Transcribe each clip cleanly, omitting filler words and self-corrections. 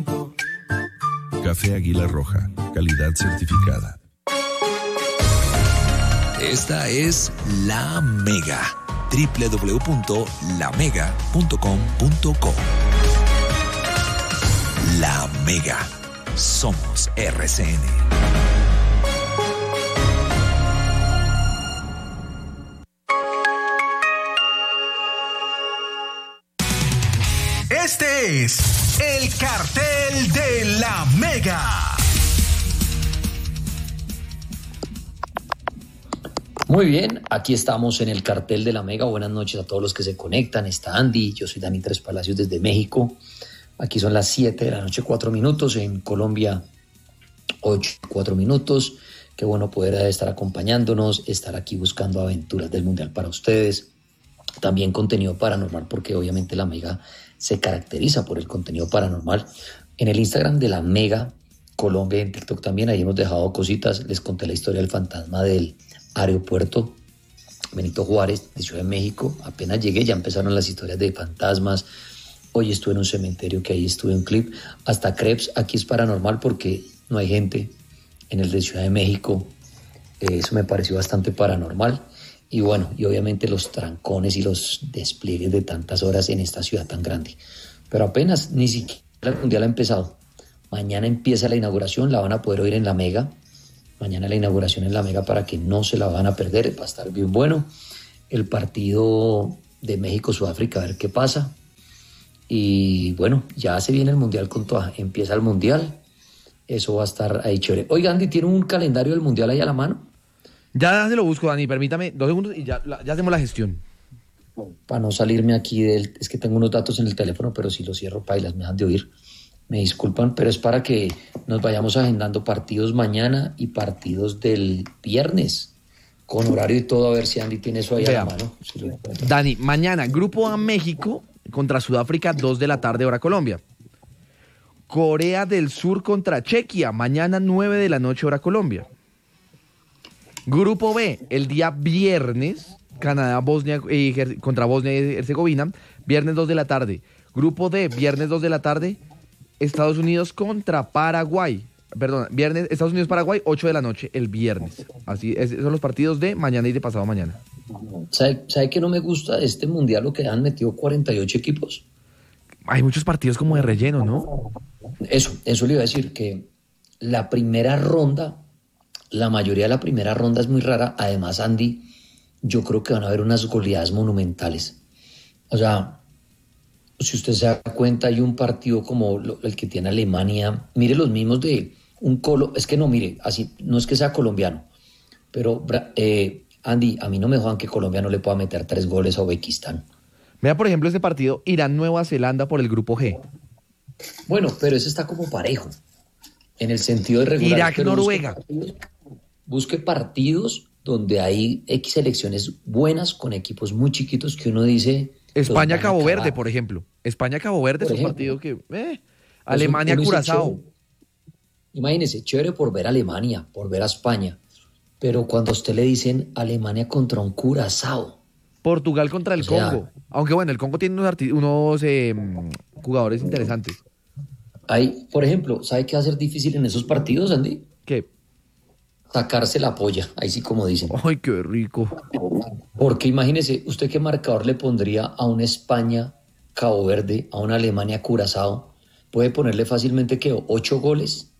Café Águila Roja, calidad certificada. Esta es La Mega. www.lamega.com.co. La Mega. Somos RCN. Este es el cartel de La Mega. Muy bien, aquí estamos en el cartel de La Mega. Buenas noches a todos los que se conectan. Está Andy, yo soy Dani Tres Palacios desde México. Aquí son las 7 de la noche, 4 minutos. En Colombia, 8, 4 minutos. Qué bueno poder estar acompañándonos, estar aquí buscando aventuras del Mundial para ustedes. También contenido paranormal, porque obviamente La Mega se caracteriza por el contenido paranormal. En el Instagram de La Mega Colombia y en TikTok también, ahí hemos dejado cositas. Les conté la historia del fantasma del aeropuerto Benito Juárez de Ciudad de México. Apenas llegué ya empezaron las historias de fantasmas. Hoy estuve en un cementerio, que ahí estuve un clip. Hasta Krebs, aquí es paranormal porque no hay gente. En el de Ciudad de México, eso me pareció bastante paranormal. Y bueno, y obviamente los trancones y los despliegues de tantas horas en esta ciudad tan grande. Pero apenas, ni siquiera el Mundial ha empezado. Mañana empieza la inauguración, la van a poder oír en La Mega. Mañana la inauguración en La Mega para que no se la van a perder, va a estar bien bueno. El partido de México-Sudáfrica, a ver qué pasa. Y bueno, ya se viene el Mundial con toda. Empieza el Mundial, eso va a estar ahí chévere. Oiga, Andy, ¿tiene un calendario del Mundial ahí a la mano? Ya se lo busco, Dani, permítame 2 segundos y ya hacemos la gestión. Para no salirme aquí es que tengo unos datos en el teléfono, pero si los cierro, pailas, me dejan de oír. Me disculpan, pero es para que nos vayamos agendando partidos mañana y partidos del viernes, con horario y todo, a ver si Andy tiene eso ahí a la mano. Si Dani, mañana, Grupo A México contra Sudáfrica, 2 de la tarde, hora Colombia. Corea del Sur contra Chequia, mañana 9 de la noche, hora Colombia. Grupo B, el día viernes, Canadá contra Bosnia y Herzegovina, viernes 2 de la tarde. Grupo D, viernes 2 de la tarde, Estados Unidos contra Paraguay. Perdón, viernes, Estados Unidos-Paraguay, 8 de la noche, el viernes. Así son los partidos de mañana y de pasado mañana. ¿Sabe que no me gusta de este mundial? Lo que han metido 48 equipos. Hay muchos partidos como de relleno, ¿no? Eso le iba a decir, que la primera ronda, la mayoría de la primera ronda es muy rara. Además, Andy, yo creo que van a haber unas goleadas monumentales. O sea, si usted se da cuenta, hay un partido como el que tiene Alemania. Mire los mismos de es que no, mire, así, no es que sea colombiano, pero Andy, a mí no me jodan que Colombia no le pueda meter 3 goles a Uzbekistán. Vea, por ejemplo, este partido Irán-Nueva Zelanda por el grupo G. Bueno, pero ese está como parejo, en el sentido de regular. Irak-Noruega. Busque partidos donde hay X selecciones buenas con equipos muy chiquitos que uno dice... España-Cabo Verde, por ejemplo. España-Cabo Verde es un partido que... Alemania-Curazao. Imagínese, chévere por ver a Alemania, por ver a España, pero cuando a usted le dicen Alemania contra un Curazao. Portugal contra el Congo. Aunque bueno, el Congo tiene unos jugadores interesantes. Hay, por ejemplo, ¿sabe qué va a ser difícil en esos partidos, Andy? ¿Qué? Sacarse la polla, ahí sí como dicen. ¡Ay, qué rico! Porque imagínese, ¿usted qué marcador le pondría a una España-Cabo Verde, a una Alemania-Curazao? Puede ponerle fácilmente, ¿qué? 8 goles.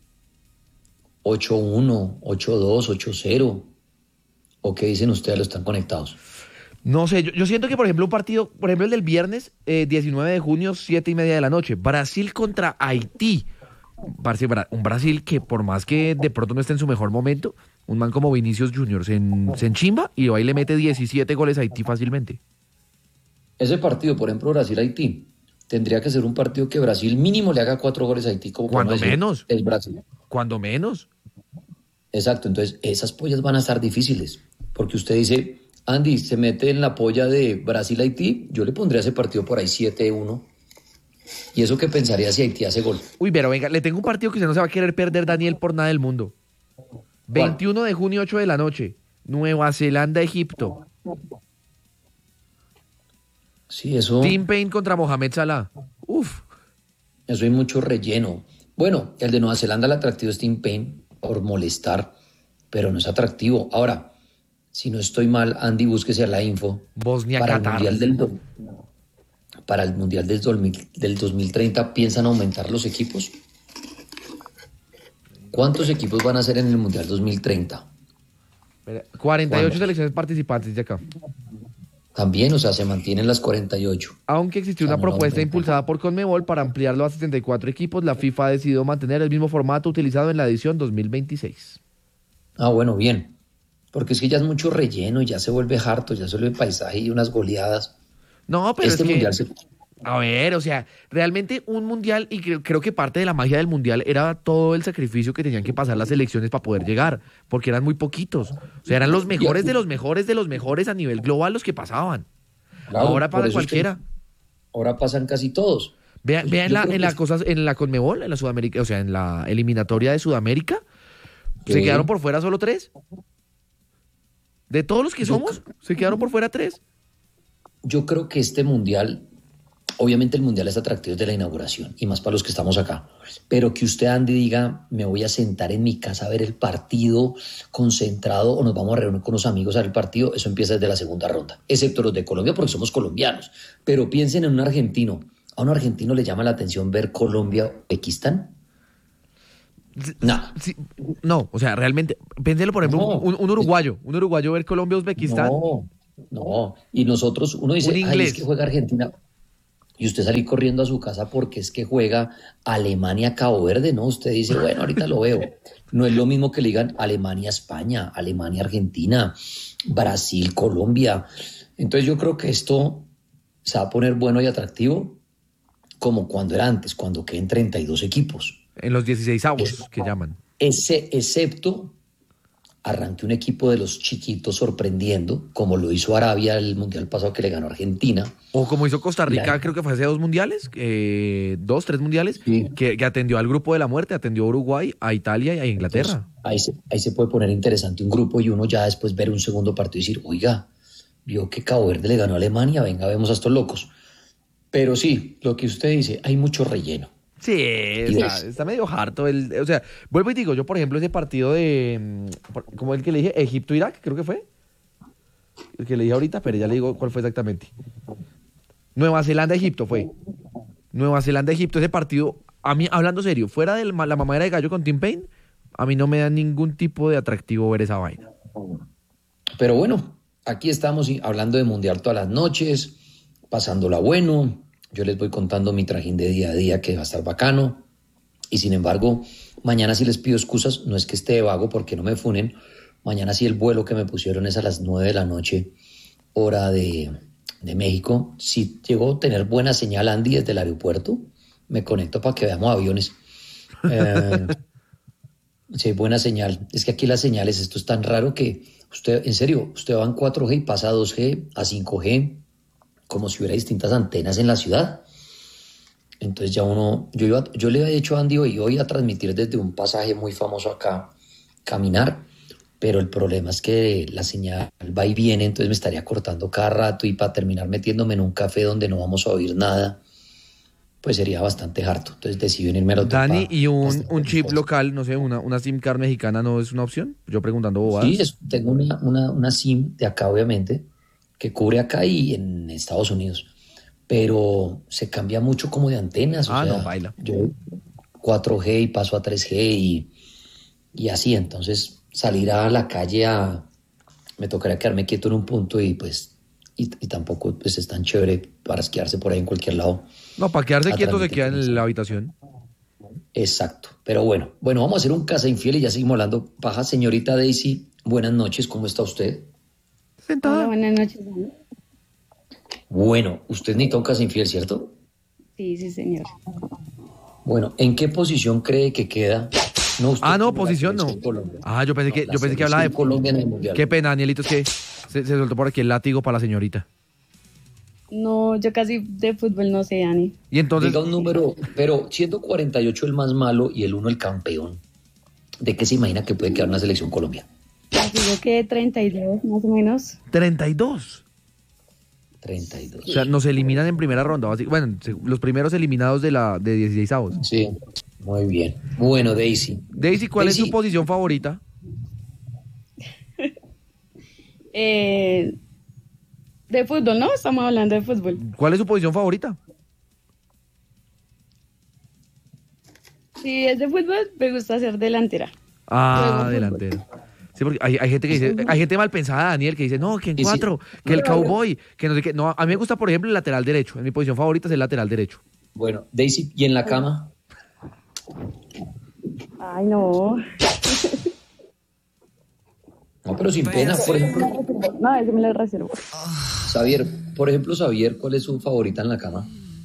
8-1, 8-2, 8-0. ¿O qué dicen ustedes? ¿Lo están conectados? No sé, yo siento que, por ejemplo, un partido, por ejemplo, el del viernes, 19 de junio, 7:30 de la noche, Brasil contra Haití. Un Brasil que, por más que de pronto no esté en su mejor momento, un man como Vinicius Junior se enchimba y ahí le mete 17 goles a Haití fácilmente. Ese partido, por ejemplo, Brasil-Haití, tendría que ser un partido que Brasil mínimo le haga 4 goles a Haití. Como cuando menos. Es Brasil. Cuando menos. Exacto, entonces esas pollas van a estar difíciles, porque usted dice, Andy, se mete en la polla de Brasil-Haití, yo le pondría ese partido por ahí 7-1. ¿Y eso qué pensaría si Haití hace gol? Uy, pero venga, le tengo un partido que usted no se va a querer perder, Daniel, por nada del mundo. 21 de junio, 8 de la noche. Nueva Zelanda, Egipto. Sí, eso... Tim Payne contra Mohamed Salah. Uf. Eso hay mucho relleno. Bueno, el de Nueva Zelanda, el atractivo es Tim Payne por molestar, pero no es atractivo. Ahora, si no estoy mal, Andy, búsquese la info. Para el Bosnia-Catar. Para el Mundial del 2030, ¿piensan aumentar los equipos? ¿Cuántos equipos van a ser en el Mundial 2030? 48 ¿Cuándo? selecciones participantes de acá. También, o sea, se mantienen las 48. Aunque existió una propuesta impulsada por Conmebol para ampliarlo a 74 equipos, la FIFA ha decidido mantener el mismo formato utilizado en la edición 2026. Ah, bueno, bien. Porque es que ya es mucho relleno, ya se vuelve harto, ya se vuelve paisaje y unas goleadas. No, pero Este es que, mundial a ver, o sea, realmente un mundial, y creo que parte de la magia del mundial era todo el sacrificio que tenían que pasar las selecciones para poder llegar, porque eran muy poquitos. O sea, eran los mejores de los mejores de los mejores a nivel global los que pasaban. Claro, Ahora por para eso es que cualquiera. ahora pasan casi todos. Vea Yo en la, creo en que la cosas, en la Conmebol, en la Sudamérica, o sea, en la eliminatoria de Sudamérica, se Sí. quedaron por fuera solo 3. De todos los que somos, se quedaron por fuera 3. Yo creo que este mundial, obviamente el mundial es atractivo desde la inauguración y más para los que estamos acá, pero que usted, Andy, diga, me voy a sentar en mi casa a ver el partido concentrado o nos vamos a reunir con los amigos a ver el partido, eso empieza desde la segunda ronda, excepto los de Colombia porque somos colombianos. Pero piensen en un argentino. ¿A un argentino le llama la atención ver Colombia-Uzbekistán? No. Sí, no, o sea, realmente, pénselo, por ejemplo, No. un uruguayo ver Colombia-Uzbekistán. No. Y nosotros, uno dice, Un ay, inglés. es que juega Argentina. Y usted salir corriendo a su casa porque es que juega Alemania-Cabo Verde, ¿no? Usted dice, bueno, ahorita lo veo. No es lo mismo que le digan Alemania-España, Alemania-Argentina, Brasil-Colombia. Entonces yo creo que esto se va a poner bueno y atractivo como cuando era antes, cuando queden 32 equipos. En los 16avos, que llaman. Excepto arranque un equipo de los chiquitos sorprendiendo, como lo hizo Arabia el mundial pasado que le ganó a Argentina. O como hizo Costa Rica, Ya. creo que fue hace 2 mundiales, 2, 3 mundiales, Sí. que atendió al grupo de la muerte, atendió a Uruguay, a Italia y a Inglaterra. Ahí se puede poner interesante un grupo y uno ya después ver un segundo partido y decir, oiga, vio que Cabo Verde le ganó a Alemania, venga, vemos a estos locos. Pero sí, lo que usted dice, hay mucho relleno. Sí, o sea, está medio harto. O sea, vuelvo y digo, yo por ejemplo ese partido de, como el que le dije, Egipto-Irak, creo que fue. El que le dije ahorita, pero ya le digo cuál fue exactamente. Nueva Zelanda-Egipto fue. Nueva Zelanda-Egipto, ese partido, a mí, hablando serio, fuera de la mamadera de gallo con Tim Payne, a mí no me da ningún tipo de atractivo ver esa vaina. Pero bueno, aquí estamos hablando de mundial todas las noches, pasándola bueno. Yo les voy contando mi trajín de día a día que va a estar bacano. Y sin embargo, mañana sí les pido excusas. No es que esté de vago porque no me funen. Mañana sí el vuelo que me pusieron es a las 9 de la noche, hora de México. Si llegó a tener buena señal, Andy, desde el aeropuerto, me conecto para que veamos aviones. Sí, buena señal. Es que aquí las señales, esto es tan raro que usted, en serio, usted va en 4G y pasa a 2G, a 5G, como si hubiera distintas antenas en la ciudad. Entonces ya yo le he dicho a Andy hoy voy a transmitir desde un pasaje muy famoso acá, caminar, pero el problema es que la señal va y viene, entonces me estaría cortando cada rato y para terminar metiéndome en un café donde no vamos a oír nada, pues sería bastante harto. Entonces decidí venirme al hotel. Dani, ¿y un chip local, no sé, una SIM card mexicana no es una opción? Yo preguntando bobadas. Sí, tengo una SIM de acá, obviamente, que cubre acá y en Estados Unidos, pero se cambia mucho como de antenas. O sea, no, baila. Yo 4G y paso a 3G y así, entonces salir a la calle me tocaría quedarme quieto en un punto y pues y tampoco pues es tan chévere para esquiarse por ahí en cualquier lado. No, para quedarse A quieto se transmitir queda por en eso. la habitación. Exacto, pero bueno, vamos a hacer un casa infiel y ya seguimos hablando. Paja, señorita Daisy, buenas noches, ¿cómo está usted? Sentada. Hola, buenas noches. Dani. Bueno, usted necesita un casa infiel, ¿cierto? Sí, sí, señor. Bueno, ¿en qué posición cree que queda? No, usted No, tiene la posición no. selección Colombia. Yo pensé que, La yo pensé que hablaba de... selección Colombia en el mundial. Qué pena, Danielito, es que se soltó por aquí el látigo para la señorita. No, yo casi de fútbol no sé, Dani. Y entonces, Diga un número, pero siendo 48 el más malo y el 1 el campeón, ¿de qué se imagina que puede quedar una selección Colombia? Así yo que 32 más o menos. 32. 32. O sea, nos eliminan en primera ronda. Bueno, los primeros eliminados de 16avos. Sí. Muy bien. Bueno, Daisy. Daisy, ¿cuál es Daisy. su posición favorita? De fútbol, ¿no? Estamos hablando de fútbol. ¿Cuál es su posición favorita? Si es de fútbol, me gusta ser delantera. Ah, Juego delantero. Sí, porque hay gente que dice, hay gente mal pensada, Daniel, que dice, no, que en Sí, sí. 4, que el cowboy, que no sé qué. No, a mí me gusta, por ejemplo, el lateral derecho. En mi posición favorita es el lateral derecho. Bueno, Daisy, ¿y en la cama? Ay, no. No, pero sin pena, por ejemplo. No, ese me lo reservo. Xavier, por ejemplo, Xavier, ¿cuál es su favorita en la cama?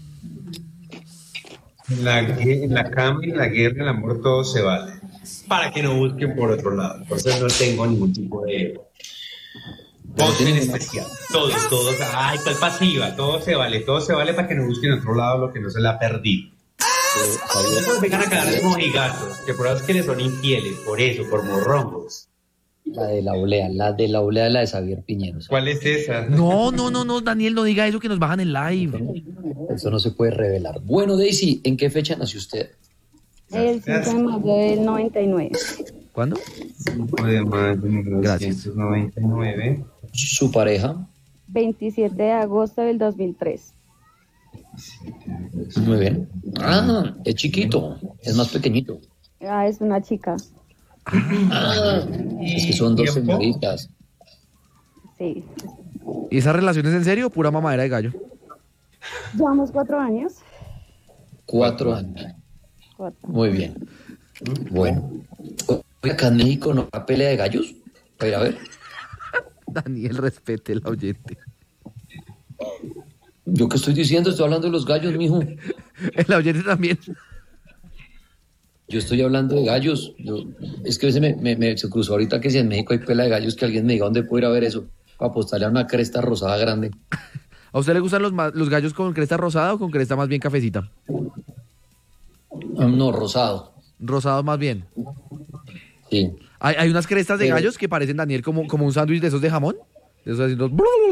En la cama, en la guerra, el amor, todo se vale. Para que no busquen por otro lado. Entonces no tengo ningún tipo de voz en especial. Todos. Ay, tal pasiva. Todo se vale para que no busquen otro lado lo que no se la ha perdido. No vengan a quedar como gigatos, que por eso es que les son infieles, por eso, por morrongos. La de la olea, la de Xavier Piñeros. ¿Cuál es esa? No, Daniel, no diga eso que nos bajan el live. Eso no se puede revelar. Bueno, Daisy, ¿en qué fecha nació usted? El 5 de mayo del 99. ¿Cuándo? 5 de mayo de Gracias. 1999. ¿Su pareja? 27 de agosto del 2003. Muy bien. Ah, es chiquito, es más pequeñito. Ah, es una chica. Ah, es que son dos ¿Tiempo? señoritas. Sí. ¿Y esa relación es en serio o pura mamadera de gallo? Llevamos 4 años. 4 años. 4. Muy bien. Bueno. Oiga, acá en México no hay pelea de gallos. A ver. Daniel, respete el oyente. ¿Yo qué estoy diciendo? Estoy hablando de los gallos, mijo. El oyente también. Yo estoy hablando de gallos. Es que a veces se cruzó ahorita que si en México hay pelea de gallos, que alguien me diga dónde puedo ir a ver eso. Para apostarle a una cresta rosada grande. ¿A usted le gustan los gallos con cresta rosada o con cresta más bien cafecita? No, rosado. Rosados más bien. Sí. Hay unas crestas de Pero- gallos que parecen, Daniel, como un sándwich de esos de jamón. De esos haciendo...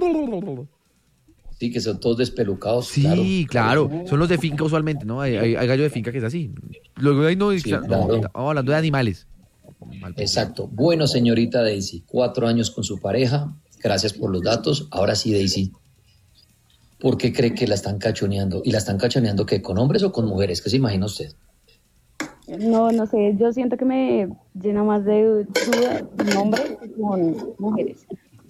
Sí, que son todos despelucados. Sí, claro. Son los de finca usualmente, ¿no? Hay gallo de finca que es así. Luego hay no, Sí, no, claro. estamos hablando de animales. Exacto. Bueno, señorita Daisy, 4 años con su pareja. Gracias por los datos. Ahora sí, Daisy, ¿por qué cree que la están cachoneando? ¿Y la están cachoneando qué? ¿Con hombres o con mujeres? ¿Qué se imagina usted? No sé, yo siento que me llena más de duda hombres que con mujeres.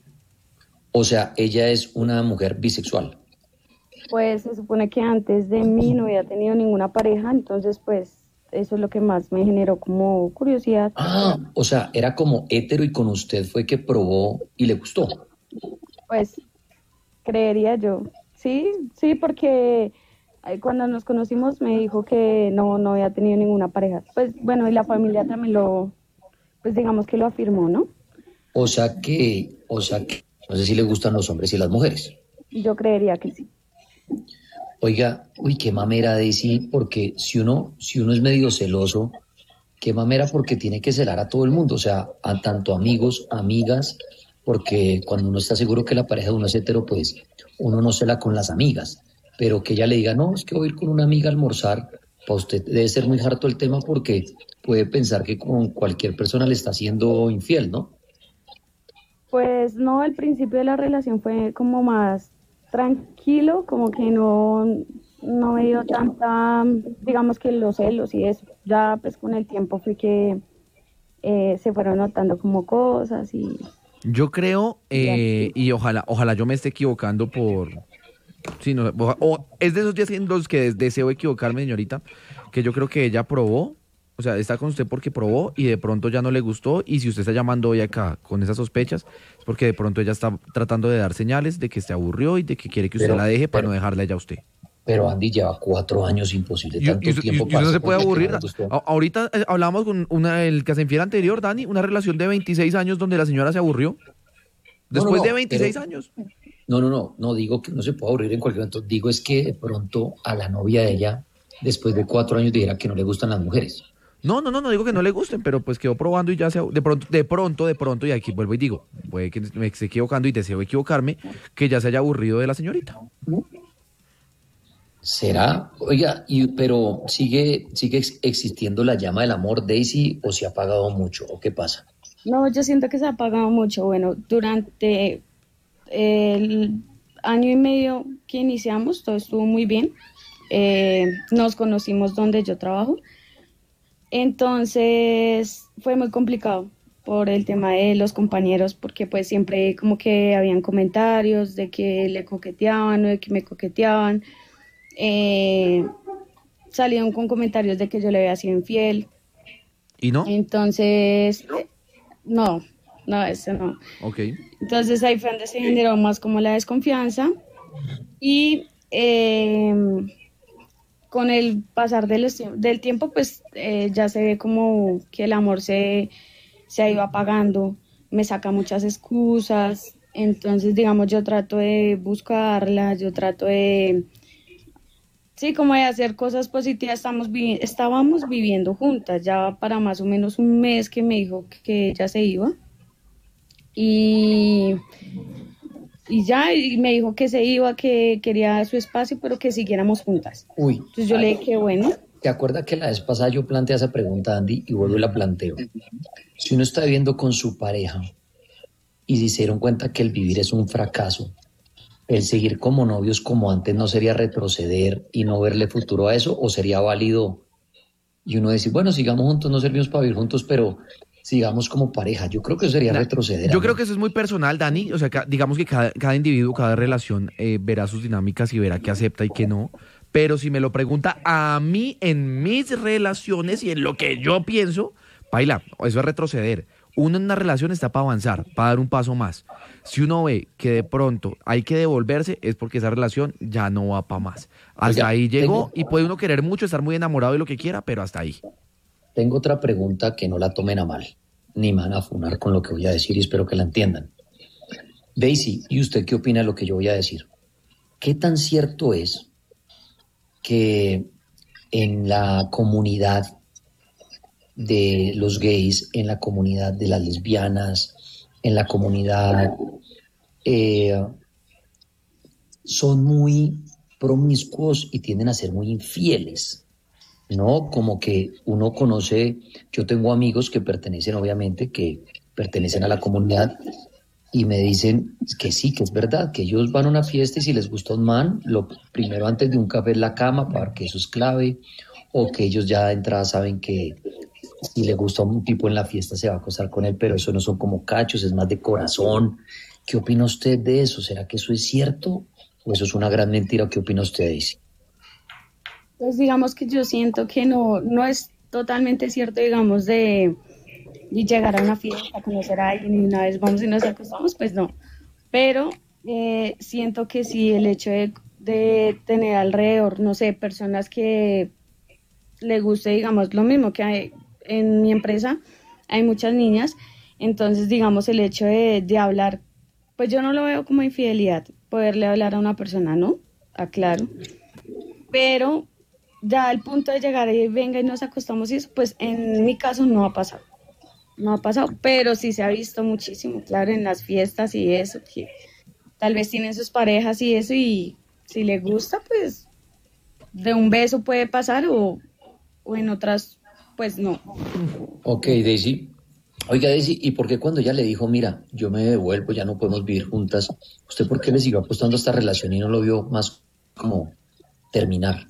O sea, ella es una mujer bisexual. Pues se supone que antes de mí no había tenido ninguna pareja, entonces pues eso es lo que más me generó como curiosidad. Ah, o sea, era como hétero y con usted fue que probó y le gustó. Pues creería yo. Sí, porque cuando nos conocimos me dijo que no había tenido ninguna pareja. Pues bueno, y la familia también pues digamos que lo afirmó, ¿no? O sea que, no sé si le gustan los hombres y las mujeres. Yo creería que sí. Oiga, uy, qué mamera, Daisy, porque si uno es medio celoso, qué mamera porque tiene que celar a todo el mundo, o sea, a tanto amigos, amigas, porque cuando uno está seguro que la pareja de uno es hetero, pues uno no cela con las amigas, pero que ella le diga, no, es que voy a ir con una amiga a almorzar, para usted debe ser muy harto el tema porque puede pensar que con cualquier persona le está siendo infiel, ¿no? Pues no, al principio de la relación fue como más tranquilo, como que no me dio tanta, digamos que los celos y eso. Ya pues con el tiempo fue que se fueron notando como cosas y... Yo creo, y ojalá yo me esté equivocando sí, no, es de esos días en los que deseo equivocarme, señorita, que yo creo que ella probó, o sea, está con usted porque probó y de pronto ya no le gustó, y si usted está llamando hoy acá con esas sospechas, es porque de pronto ella está tratando de dar señales de que se aburrió y de que quiere que usted Pero- la deje para pero- no dejarla ella a usted. Pero Andy lleva 4 años imposible, tanto tiempo usted no se puede porque aburrir. no le gustó. Ahorita hablamos con el Casenfiel anterior, Dani, una relación de 26 años donde la señora se aburrió. Después no, de 26 pero- años. No digo que no se pueda aburrir en cualquier momento, digo es que de pronto a la novia de ella, después de 4 años, dijera que no le gustan las mujeres. No digo que no le gusten, pero pues quedó probando y ya de pronto, y aquí vuelvo y digo, puede que me esté equivocando y deseo equivocarme, que ya se haya aburrido de la señorita. ¿Será? Oiga, pero ¿sigue existiendo la llama del amor, Daisy, o se ha apagado mucho? ¿O qué pasa? No, yo siento que se ha apagado mucho. Bueno, durante el año y medio que iniciamos, todo estuvo muy bien. Nos conocimos donde yo trabajo. Entonces fue muy complicado por el tema de los compañeros, porque pues siempre como que habían comentarios de que le coqueteaban o de que me coqueteaban. Salieron con comentarios de que yo le había sido infiel. ¿Y no? Entonces, no, eso no. Ok. Entonces ahí fue donde se generó más como la desconfianza y con el pasar del tiempo pues ya se ve como que el amor se ha ido apagando, me saca muchas excusas, entonces digamos yo trato de buscarla, yo trato de, sí, como de hacer cosas positivas, estábamos viviendo juntas ya para más o menos un mes que me dijo que ella se iba. Y me dijo que se iba, que quería su espacio, pero que siguiéramos juntas. Uy. Entonces yo le dije que bueno. ¿Te acuerdas que la vez pasada yo planteé esa pregunta, Andy, y vuelvo y la planteo? Si uno está viviendo con su pareja y se dieron cuenta que el vivir es un fracaso, el seguir como novios como antes no sería retroceder y no verle futuro a eso, o sería válido y uno decir, bueno, sigamos juntos, no servimos para vivir juntos, pero sigamos como pareja? Yo creo que eso sería retroceder. Yo creo que eso es muy personal, Dani. O sea, digamos que cada individuo, cada relación verá sus dinámicas y verá qué acepta y qué no. Pero si me lo pregunta a mí, en mis relaciones y en lo que yo pienso, baila, eso es retroceder. Uno en una relación está para avanzar, para dar un paso más. Si uno ve que de pronto hay que devolverse, es porque esa relación ya no va para más. Hasta ahí llegó y puede uno querer mucho, estar muy enamorado de lo que quiera, pero hasta ahí. Tengo otra pregunta que no la tomen a mal, ni me van a funar con lo que voy a decir y espero que la entiendan. Daisy, ¿y usted qué opina de lo que yo voy a decir? ¿Qué tan cierto es que en la comunidad de los gays, en la comunidad de las lesbianas, en la comunidad son muy promiscuos y tienden a ser muy infieles? ¿No? Como que uno conoce, yo tengo amigos que pertenecen, obviamente, que pertenecen a la comunidad y me dicen que sí, que es verdad, que ellos van a una fiesta y si les gusta un man, lo primero antes de un café es la cama, porque eso es clave, o que ellos ya de entrada saben que si le gusta a un tipo en la fiesta se va a acostar con él, pero eso no son como cachos, es más de corazón. ¿Qué opina usted de eso? ¿Será que eso es cierto o eso es una gran mentira? ¿Qué opina usted, Daisy? Pues digamos que yo siento que no es totalmente cierto, digamos, de llegar a una fiesta, conocer a alguien y una vez vamos y nos acostamos, pues no. Pero siento que sí, el hecho de tener alrededor, no sé, personas que le guste, digamos, lo mismo que hay en mi empresa, hay muchas niñas, entonces, digamos, el hecho de hablar, pues yo no lo veo como infidelidad, poderle hablar a una persona, ¿no? Aclaro. Pero ya al punto de llegar y venga y nos acostamos y eso, pues en mi caso no ha pasado. No ha pasado, pero sí se ha visto muchísimo, claro, en las fiestas y eso, que tal vez tienen sus parejas y eso, y si le gusta, pues de un beso puede pasar o en otras, pues no. Ok, Daisy. Oiga, Daisy, ¿y por qué cuando ella le dijo, mira, yo me devuelvo, ya no podemos vivir juntas, usted por qué le siguió apostando a esta relación y no lo vio más como terminar?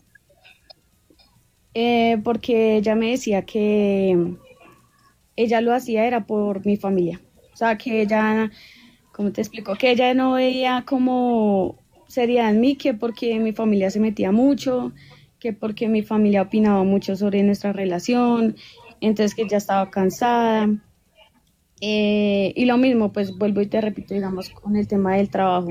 Porque ella me decía que ella lo hacía era por mi familia. O sea, que ella, ¿cómo te explico? Que ella no veía como seriedad en mí, que porque mi familia se metía mucho, que porque mi familia opinaba mucho sobre nuestra relación, entonces que ella estaba cansada. Y lo mismo, pues vuelvo y te repito, digamos, con el tema del trabajo.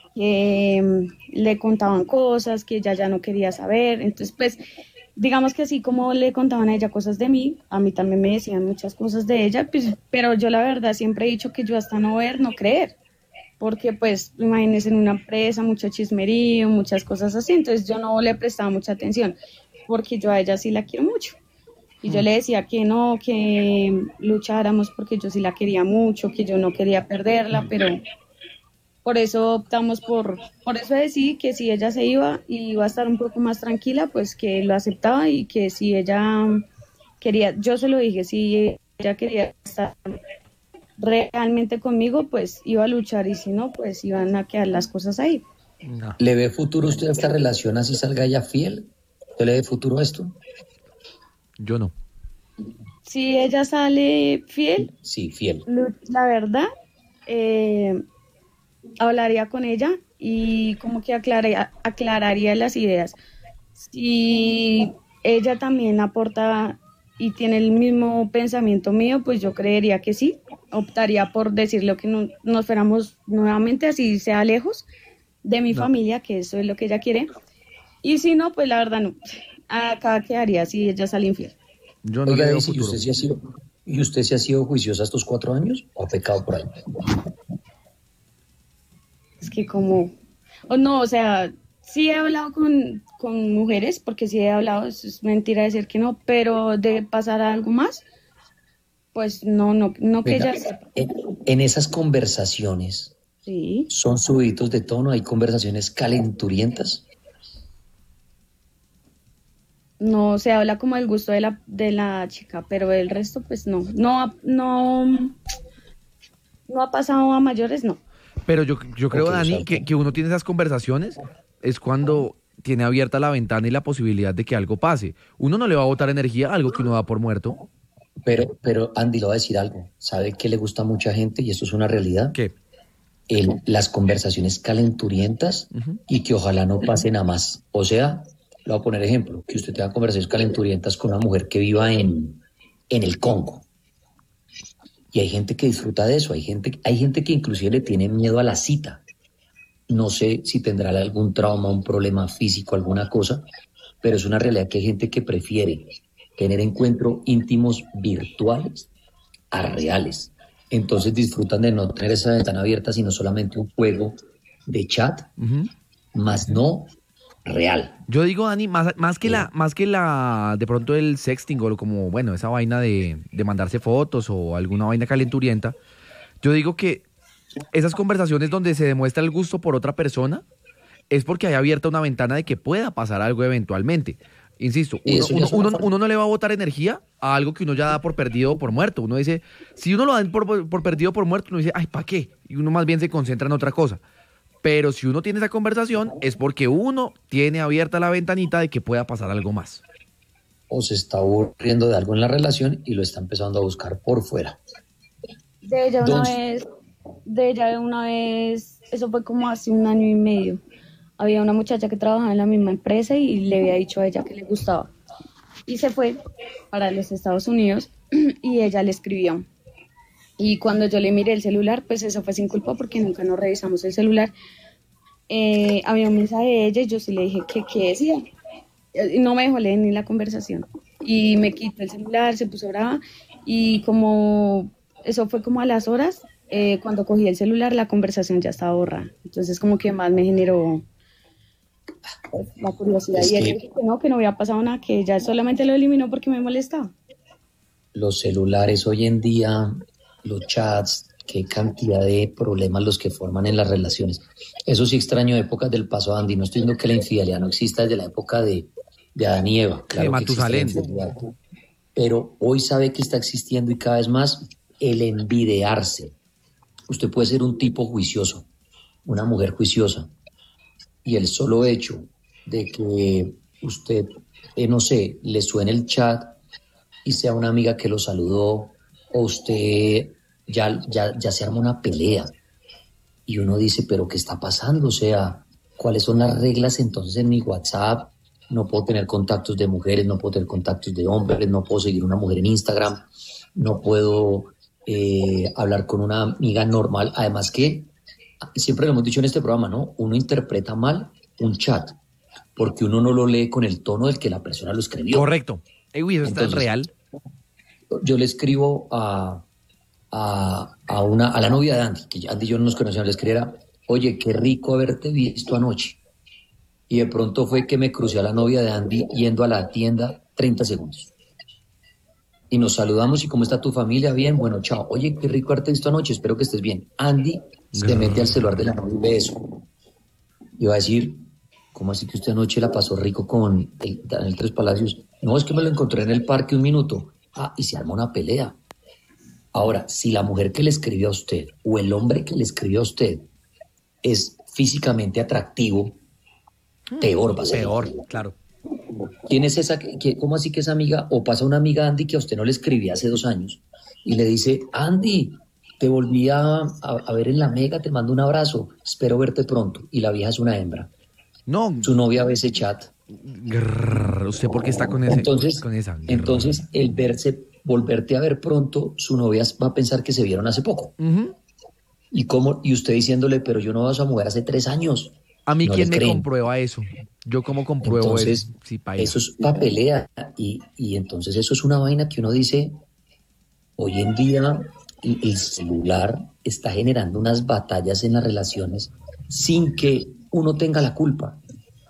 Le contaban cosas que ella ya no quería saber, entonces pues digamos que así como le contaban a ella cosas de mí, a mí también me decían muchas cosas de ella, pues, pero yo la verdad siempre he dicho que yo hasta no ver, no creer, porque pues imagínense en una empresa, mucho chismerío, muchas cosas así, entonces yo no le prestaba mucha atención, porque yo a ella sí la quiero mucho. Y yo le decía que no, que lucháramos porque yo sí la quería mucho, que yo no quería perderla, pero por eso optamos por eso decidí que si ella se iba y iba a estar un poco más tranquila, pues que lo aceptaba y que si ella quería, yo se lo dije, si ella quería estar realmente conmigo, pues iba a luchar y si no, pues iban a quedar las cosas ahí. No. ¿Le ve futuro usted a esta relación así salga ella fiel? ¿Usted le ve futuro a esto? Yo no. Si ella sale fiel, Sí, fiel. la verdad, hablaría con ella y como que aclararía las ideas. Si ella también aporta y tiene el mismo pensamiento mío, pues yo creería que sí. Optaría por decirle que nos fuéramos nuevamente, así sea lejos de mi familia, que eso es lo que ella quiere. Y si no, pues la verdad no. Acá quedaría si ella sale infiel. Yo no Oiga, le veo Daisy, futuro. ¿y usted se ha sido juiciosa estos 4 años o ha pecado por ahí? Es que como... no, o sea, sí he hablado con mujeres, porque sí he hablado, es mentira decir que no, pero de pasar a algo más, pues no que Venga, ella sepa. en esas conversaciones, Sí. ¿son subiditos de tono? ¿Hay conversaciones calenturientas? No se habla como del gusto de la chica, pero el resto, pues no. No ha pasado a mayores, no. Pero yo creo, Ok, Dani, o sea, que uno tiene esas conversaciones es cuando tiene abierta la ventana y la posibilidad de que algo pase. Uno no le va a botar energía a algo que uno da por muerto. pero Andy, le va a decir algo. ¿Sabe qué le gusta a mucha gente? Y esto es una realidad. ¿Qué? Las conversaciones calenturientas y que ojalá no pasen a más. O sea, le voy a poner ejemplo, que usted tenga conversaciones calenturientas con una mujer que viva en el Congo. Y hay gente que disfruta de eso, hay gente que inclusive le tiene miedo a la cita. No sé si tendrá algún trauma, un problema físico, alguna cosa, pero es una realidad que hay gente que prefiere tener encuentros íntimos virtuales a reales. Entonces disfrutan de no tener esa ventana abierta, sino solamente un juego de chat, más no real. Yo digo, Dani, más que la, de pronto el sexting o como, bueno, esa vaina de mandarse fotos o alguna vaina calenturienta, yo digo que esas conversaciones donde se demuestra el gusto por otra persona es porque hay abierta una ventana de que pueda pasar algo eventualmente. Insisto, uno no le va a botar energía a algo que uno ya da por perdido o por muerto. Uno dice, si uno lo da por perdido o por muerto, uno dice, ay, ¿para qué? Y uno más bien se concentra en otra cosa. Pero si uno tiene esa conversación es porque uno tiene abierta la ventanita de que pueda pasar algo más. O se está aburriendo de algo en la relación y lo está empezando a buscar por fuera. De ella una vez, eso fue como hace 1 año y medio. Había una muchacha que trabajaba en la misma empresa y le había dicho a ella que le gustaba. Y se fue para los Estados Unidos y ella le escribió. Y cuando yo le miré el celular, pues eso fue sin culpa porque nunca nos revisamos el celular. Había un mensaje de ella y yo sí le dije qué decía. Y no me dejó leer ni la conversación. Y me quitó el celular, se puso brava. Y como eso fue como a las horas, cuando cogí el celular, la conversación ya estaba borrada. Entonces como que más me generó la curiosidad. Es y él que dijo que no había pasado nada, que ella solamente lo eliminó porque me molestaba. los celulares hoy en día, los chats, qué cantidad de problemas los que forman en las relaciones. Eso sí extraño épocas del paso, Andy. No estoy diciendo que la infidelidad no exista desde la época de Adán y Eva. Claro que existe la infidelidad. Pero hoy sabe que está existiendo y cada vez más el envidiarse. Usted puede ser un tipo juicioso, una mujer juiciosa, y el solo hecho de que usted, no sé, le suene el chat y sea una amiga que lo saludó, o usted ya se arma una pelea y uno dice, pero ¿qué está pasando? O sea, ¿cuáles son las reglas entonces en mi WhatsApp? No puedo tener contactos de mujeres, no puedo tener contactos de hombres, no puedo seguir una mujer en Instagram, no puedo hablar con una amiga normal. Además que, siempre lo hemos dicho en este programa, ¿no? Uno interpreta mal un chat porque uno no lo lee con el tono del que la persona lo escribió. Correcto. Uy, eso está real. Yo le escribo a la novia de Andy, que Andy y yo no nos conocíamos, le escribiera, oye, qué rico haberte visto anoche. Y de pronto fue que me crucé a la novia de Andy yendo a la tienda 30 segundos. y nos saludamos y ¿cómo está tu familia? Bien, bueno, chao. Oye, qué rico haberte visto anoche, espero que estés bien. Andy se mete al celular de la novia y ve eso. Y va a decir, ¿cómo así que usted anoche la pasó rico con Daniel Tres Palacios? No, es que me lo encontré en el parque un minuto. Ah, y se arma una pelea. Ahora, si la mujer que le escribió a usted o el hombre que le escribió a usted es físicamente atractivo, peor va a ser. Peor, claro. ¿Quién es esa? ¿Cómo así que es amiga? O pasa una amiga Andy que a usted no le escribía hace 2 años y le dice, Andy, te volví a ver en la Mega, te mando un abrazo, espero verte pronto. Y la vieja es una hembra. No. Su novia ve ese chat. ¿Usted por qué está con ese? Entonces, con esa? entonces el volverte a ver pronto, su novia va a pensar que se vieron hace poco. Uh-huh. Y usted diciéndole, pero yo no veo a esa mujer hace 3 años. A mí, No ¿quién le me creen. comprueba eso? ¿Yo cómo compruebo Entonces, eso? Sí, paila. eso es papelea. Y entonces eso es una vaina que uno dice, hoy en día el celular está generando unas batallas en las relaciones sin que uno tenga la culpa,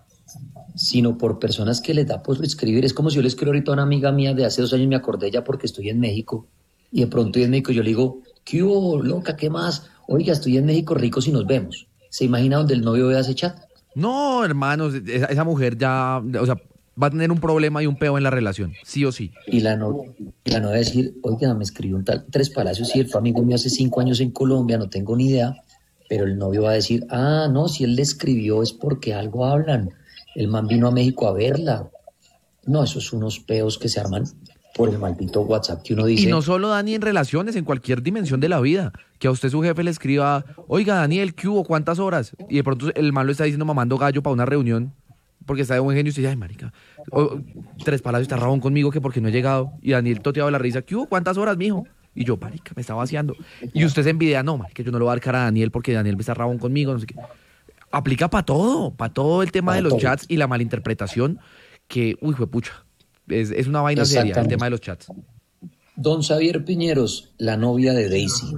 sino por personas que les da por escribir. Es como si yo le escribo ahorita a una amiga mía de hace 2 años, me acordé ya porque estoy en México, y de pronto en México yo le digo, ¿qué hubo, loca, qué más? Oiga, estoy en México, rico si nos vemos. ¿Se imagina donde el novio vea ese chat? No, hermanos, esa mujer ya, o sea, va a tener un problema y un peo en la relación, sí o sí. Y la novia va a decir, oiga, me escribió un tal Tres Palacios y él fue amigo mío hace 5 años en Colombia, no tengo ni idea, pero el novio va a decir, ah, no, si él le escribió es porque algo hablan, el man vino a México a verla. No, esos son unos peos que se arman por el maldito WhatsApp que uno dice. Y no solo, Dani, en relaciones, en cualquier dimensión de la vida. Que a usted su jefe le escriba, oiga, Daniel, ¿qué hubo? ¿Cuántas horas? Y de pronto el man lo está diciendo mamando gallo para una reunión, porque está de buen genio y usted dice, ay, marica, Tres Palacios está rabón conmigo que porque no he llegado. Y Daniel toteado de la risa, ¿qué hubo? ¿Cuántas horas, mijo? Y yo, marica, me está vaciando. Y usted se envidia, no, marica, yo no lo voy a dar cara a Daniel porque Daniel me está rabón conmigo, no sé qué. Aplica para todo el tema de los chats y la malinterpretación que, uy, juepucha, es una vaina seria el tema de los chats. Don Xavier Piñeros, la novia de Daisy,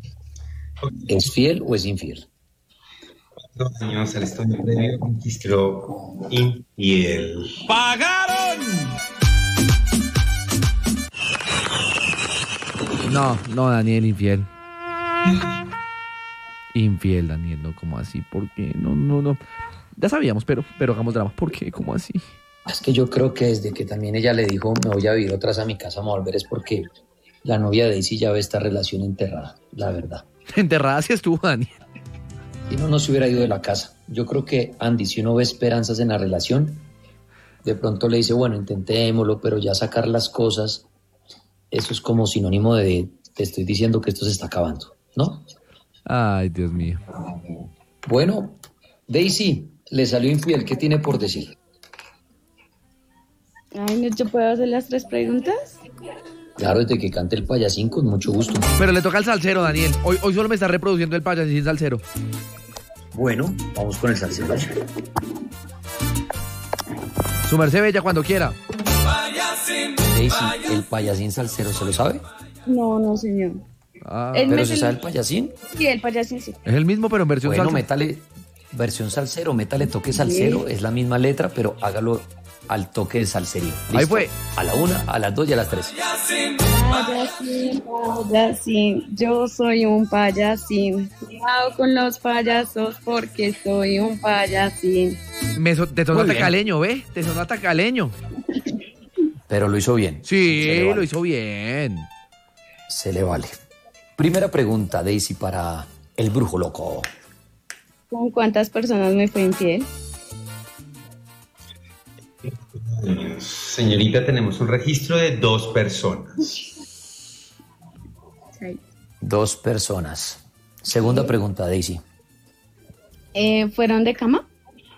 ¿es fiel o es infiel? 2 años al estudio previo registró infiel. ¡Pagaron! No, Daniel, infiel. Infiel, Daniel, no, ¿cómo así? ¿Por qué? No. Ya sabíamos, pero hagamos drama. ¿Por qué? ¿Cómo así? Es que yo creo que desde que también ella le dijo, me voy a vivir otras a mi casa, vamos a volver, es porque la novia de Daisy ya ve esta relación enterrada, la verdad. Enterrada sí estuvo, Daniel. Y no se hubiera ido de la casa. Yo creo que, Andy, si uno ve esperanzas en la relación, de pronto le dice, bueno, intentémoslo, pero ya sacar las cosas, eso es como sinónimo de, te estoy diciendo que esto se está acabando, ¿no? Ay, Dios mío. Bueno, Daisy, le salió infiel, ¿qué tiene por decir? Ay, ¿no, yo puedo hacer las 3 preguntas? Claro, desde que cante el payasín, con mucho gusto. Pero le toca al salsero, Daniel. Hoy solo me está reproduciendo el payasín salsero. Bueno, vamos con el salsero. Su merced bella cuando quiera. Daisy, ¿el payasín salsero se lo sabe? No, señor. ¿Pero se sabe el payasín? Sí, el payasín sí. Es el mismo, pero en versión bueno, salsa. métale versión salsero, métale toque salsero, Sí. es la misma letra, pero hágalo al toque de salserío. ¿Listo? Ahí fue. A la 1, a las 2 y a las 3. Payasín, yo soy un payasín. Cuidado con los payasos porque soy un payasín. Te sonó Muy bien. tacaleño, ¿ve? Te sonó tacaleño. Pero lo hizo bien. Sí, Se le vale. lo hizo bien. Se le vale. Primera pregunta, Daisy, para el brujo loco. ¿Con cuántas personas me fue infiel? Señorita, tenemos un registro de 2 personas. Sí. 2 personas. Segunda pregunta, Daisy. ¿Fueron de cama?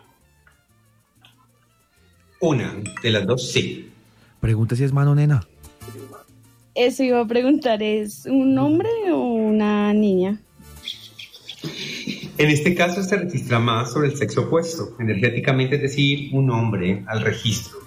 Una de las 2, sí. Pregunta si es mano, nena. Eso iba a preguntar, ¿es un hombre o una niña? En este caso se registra más sobre el sexo opuesto, energéticamente, es decir, un hombre al registro.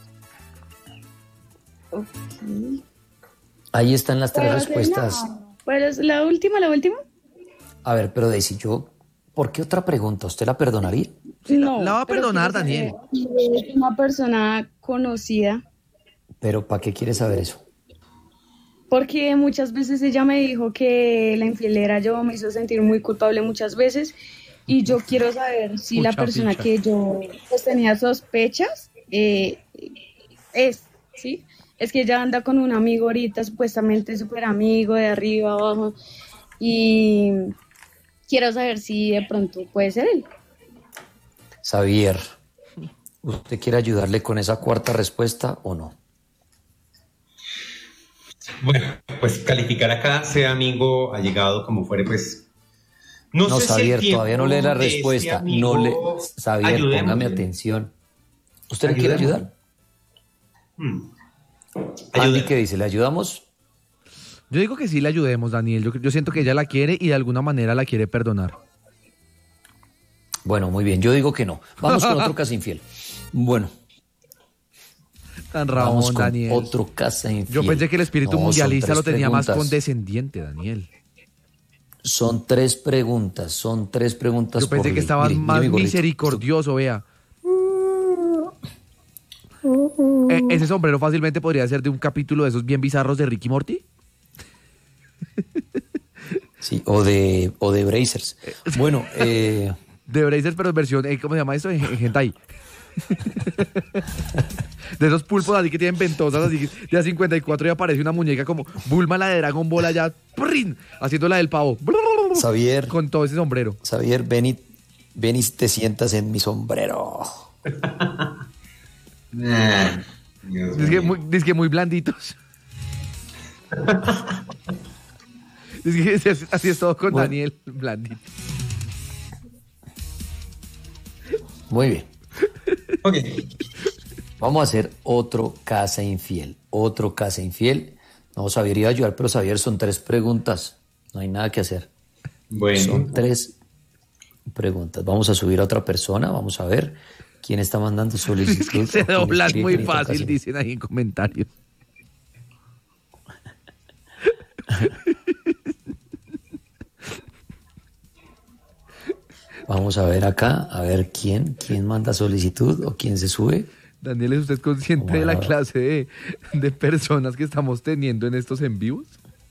Ok. Ahí están las 3 ¿Puedo hacer respuestas. ¿Pero es la última? A ver, pero Daisy, ¿por qué otra pregunta? ¿Usted la perdonaría? No. La va a pero perdonar, quiero Daniel. saber si es una persona conocida. ¿Pero para qué quiere saber eso? porque muchas veces ella me dijo que la infiel era yo, me hizo sentir muy culpable muchas veces y yo quiero saber si la persona que yo pues, tenía sospechas ¿sí? Es que ella anda con un amigo ahorita, supuestamente súper amigo, de arriba abajo, y quiero saber si de pronto puede ser él. Xavier, ¿usted quiere ayudarle con esa cuarta respuesta o no? Bueno, pues calificar acá, sea amigo, allegado, como fuere, pues... No, sé Xavier, si el todavía no lee la tiempo de ese respuesta. amigo- Xavier, Ayudémosle. póngame atención. ¿Usted le quiere Ayudémosle. ayudar? Andy, Ayúdame. ¿qué dice? ¿Le ayudamos? Yo digo que sí le ayudemos, Daniel. Yo siento que ella la quiere y de alguna manera la quiere perdonar. Bueno, muy bien. Yo digo que no. Vamos con otro casa infiel. Bueno, Tan vamos rabón, con Daniel. otro casa infiel. Yo pensé que el espíritu No, son mundialista tres lo tenía más preguntas. condescendiente, Daniel. Son tres preguntas. Yo pensé por que ley. estaba Mire, más mi gorrito. misericordioso, vea. Ese sombrero fácilmente podría ser de un capítulo de esos bien bizarros de Ricky Morty. Sí, o de Brazers. Bueno, De Brazers, pero en versión, ¿cómo se llama eso? En hentai. De esos pulpos así que tienen ventosas, así que de a 54 y aparece una muñeca como Bulma la de Dragon Ball allá, ¡prin! Haciendo la del pavo. Xavier, Con todo ese sombrero. Xavier, ven y te sientas en mi sombrero. Dios Dice que muy blanditos. Dice que así es todo con Bueno. Daniel, blandito. Muy bien. Ok. Vamos a hacer otro casa infiel. Otro casa infiel. No, Xavier iba a ayudar, pero Xavier, son tres preguntas. No hay nada que hacer. Bueno. Son tres preguntas. Vamos a subir a otra persona. Vamos a ver quién está mandando solicitud. Es que se o quién doblan escribe muy que necesita fácil, casa dicen ahí en comentarios. Vamos a ver acá, a ver quién manda solicitud o quién se sube. Daniel, ¿es usted consciente de la Wow. clase de personas que estamos teniendo en estos en vivos?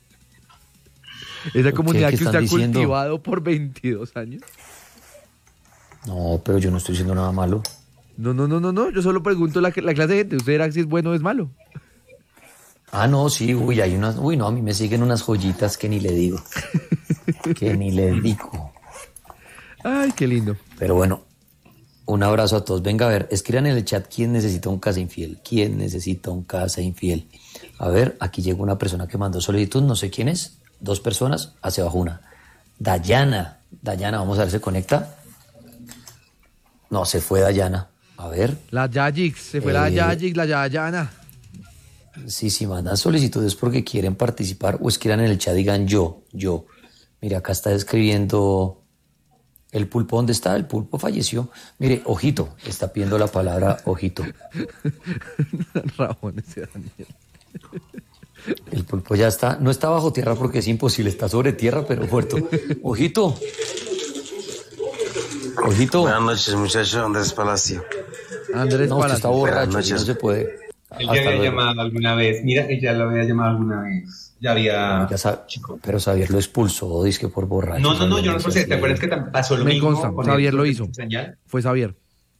Esa ¿Qué? comunidad ¿Qué que usted están ha diciendo? cultivado por 22 años. No, pero yo no estoy diciendo nada malo. No. Yo solo pregunto la clase de gente. ¿Usted verá si es bueno o es malo? Ah, no, sí, uy, hay unas, uy, no, a mí me siguen unas joyitas que ni le digo. Que ni le digo. Ay, qué lindo. Pero bueno, un abrazo a todos. Venga, a ver, escriban en el chat quién necesita un casa infiel. ¿Quién necesita un casa infiel? A ver, aquí llegó una persona que mandó solicitud, no sé quién es. 2 personas, hacia abajo una. Dayana, vamos a ver, ¿se conecta? No, se fue Dayana. A ver, La Yayix, se fue la Yayix, la Yayana. si mandan solicitudes porque quieren participar o escriban en el chat, digan yo. Mire, acá está escribiendo el pulpo, ¿dónde está? El pulpo falleció. Mire, ojito, está pidiendo la palabra ojito. Rabón ese Daniel. El pulpo ya está, no está bajo tierra porque es imposible, está sobre tierra, pero muerto. Ojito. Buenas noches, muchachos. Andrés Palacio. Andrés No, usted está Palacio. borracho, Buenas y no noches. se puede. Él Hasta ya había luego. llamado alguna vez. Mira que ya lo había llamado alguna vez. Ya había... Ya sabe, pero Xavier lo expulsó, dice que por borracho. No, yo no sé sé. si- ¿Te acuerdas que pasó lo Me mismo? consta, con Xavier el- lo hizo. Señal? Fue Xavier.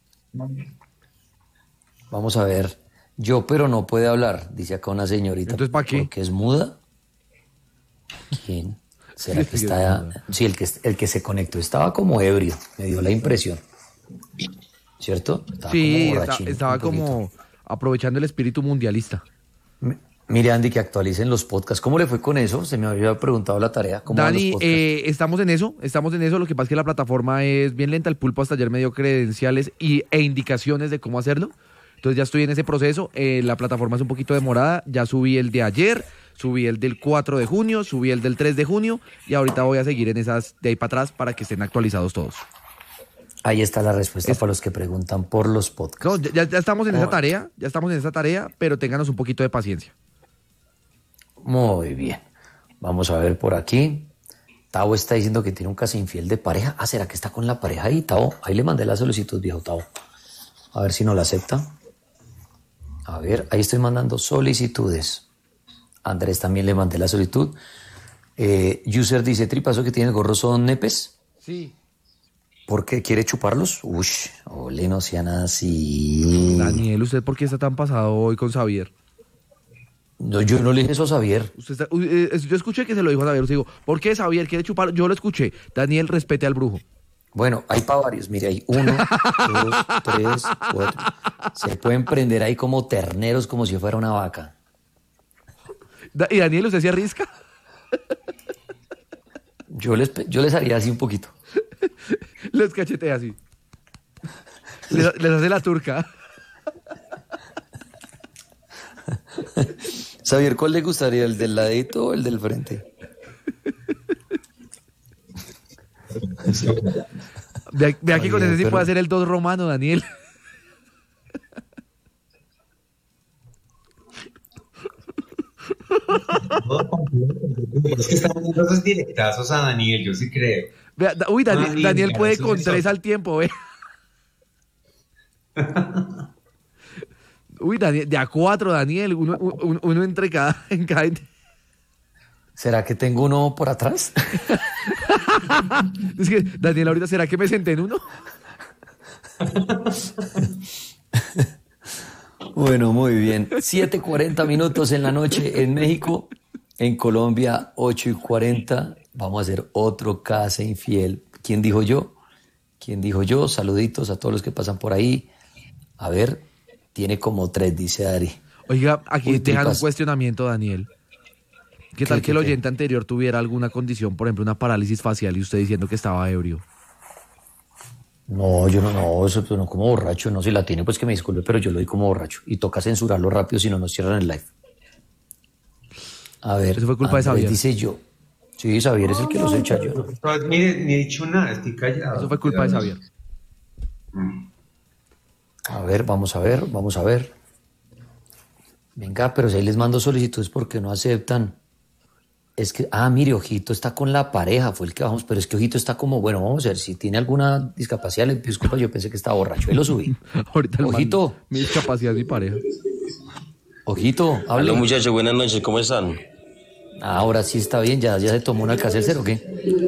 Vamos a ver. Yo, pero no puede hablar, dice acá una señorita. Entonces, ¿para qué? ¿Porque es muda? ¿Quién? ¿Será que está...? Sí, el que se conectó estaba como ebrio, me dio la impresión. ¿Cierto? Estaba Sí, como borrachín, estaba un poquito. como aprovechando el espíritu mundialista. Mire, Andy, que actualicen los podcasts. ¿Cómo le fue con eso? Se me había preguntado la tarea. ¿Cómo van los Dani, podcasts? estamos en eso. Lo que pasa es que la plataforma es bien lenta. El pulpo hasta ayer me dio credenciales e indicaciones de cómo hacerlo. Entonces ya estoy en ese proceso. La plataforma es un poquito demorada. Ya subí el de ayer, subí el del 4 de junio, subí el del 3 de junio y ahorita voy a seguir en esas de ahí para atrás para que estén actualizados todos. Ahí está la respuesta para los que preguntan por los podcasts. No, ya estamos en esa tarea, pero ténganos un poquito de paciencia. Muy bien. Vamos a ver por aquí. Tavo está diciendo que tiene un caso infiel de pareja. Ah, ¿será que está con la pareja ahí, Tavo? Ahí le mandé la solicitud, viejo Tavo. A ver si no la acepta. A ver, ahí estoy mandando solicitudes. Andrés también le mandé la solicitud. User dice, Tripazo, que tiene el gorro son nepes. Sí. ¿Por qué quiere chuparlos? Ush, ole, no sean así. Daniel, ¿usted por qué está tan pasado hoy con Xavier? No, yo no le dije eso a Xavier. Yo escuché que se lo dijo a Xavier. Usted dijo, ¿por qué Xavier quiere chupar? Yo lo escuché. Daniel, respete al brujo. Bueno, hay para varios. Mire, hay 1, 2, 3, 4. Se pueden prender ahí como terneros, como si fuera una vaca. ¿Y Daniel, usted se arrisca? Yo les haría así un poquito. Les cachetea así. Les hace la turca. Xavier, ¿cuál le gustaría? ¿El del ladito o el del frente? Vea que con ese sí puede hacer el 2 romano, Daniel. Es que están dando esos directazos a Daniel, yo sí creo. Vea, Daniel puede con 3 al tiempo, ¿ve? Uy, Daniel, de a 4, Daniel, uno entre en cada... ¿Será que tengo uno por atrás? Es que, Daniel, ahorita, ¿será que me senté en uno? Bueno, muy bien. 7:40 minutos en la noche en México. En Colombia, 8:40. Vamos a hacer otro Casa Infiel. ¿Quién dijo yo? ¿Quién dijo yo? Saluditos a todos los que pasan por ahí. A ver, tiene como 3, dice Ari. Oiga, aquí Uy, dejan un Tripas. cuestionamiento, Daniel. ¿Qué tal que el oyente anterior tuviera alguna condición, por ejemplo, una parálisis facial y usted diciendo que estaba ebrio? No, yo no, eso no como borracho, no, si la tiene pues que me disculpe, pero yo lo doy como borracho y toca censurarlo rápido si no nos cierran el live. A ver, Eso fue culpa de Andrés Xavier. dice yo. Sí, Xavier es el que los echa yo, ¿no? Pues, mire, ni he dicho nada, estoy callado. Eso fue culpa de Xavier. A ver, vamos a ver. Venga, pero si ahí les mando solicitudes porque no aceptan. Es que, mire, Ojito está con la pareja, fue el que bajamos, pero es que Ojito está como, bueno, vamos a ver, si tiene alguna discapacidad, le disculpa, yo pensé que estaba borracho, ahí lo subí. Ahorita el Ojito. man, mi discapacidad, mi pareja. Ojito, hable. Hola muchachos, buenas noches, ¿cómo están? Ahora sí está bien, ya se tomó una Alka-Seltzer, ¿o qué?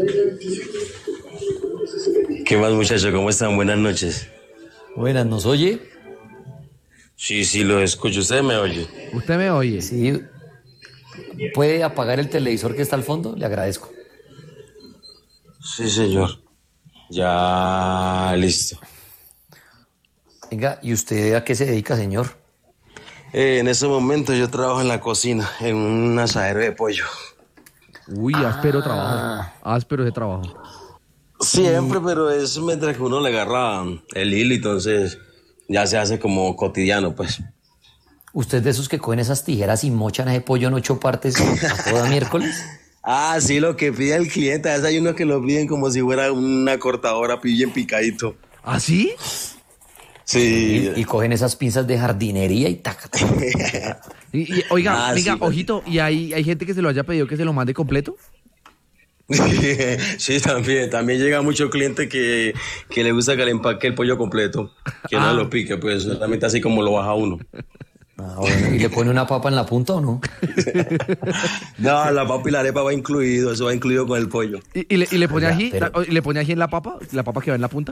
¿Qué más muchachos, cómo están? Buenas noches. Buenas, ¿nos oye? Sí, lo escucho, ¿usted me oye? ¿Usted me oye? Sí. ¿Puede apagar el televisor que está al fondo? Le agradezco. Sí, señor. Ya, listo. Venga, ¿y usted a qué se dedica, señor? En este momento yo trabajo en la cocina, en un asadero de pollo. Uy, áspero trabajo. Áspero ese trabajo. Siempre, pero es mientras que uno le agarra el hilo, entonces ya se hace como cotidiano, pues. ¿Usted es de esos que cogen esas tijeras y mochan ese pollo en 8 partes a toda miércoles? Sí, lo que pide el cliente, a veces hay unos que lo piden como si fuera una cortadora bien picadito. ¿Ah, sí? Sí. Y cogen esas pinzas de jardinería y taca. Oiga, sí, Ojito, ¿y hay gente que se lo haya pedido que se lo mande completo? Sí, también llega mucho cliente que le gusta que le empaque el pollo completo, que no lo pique, pues solamente así como lo baja uno. Bueno, ¿y le pone una papa en la punta o no? No, la papa y la arepa va incluido, eso va incluido con el pollo. ¿Y le pone Oiga, ají? pero- ¿Le pone ají en la papa que va en la punta?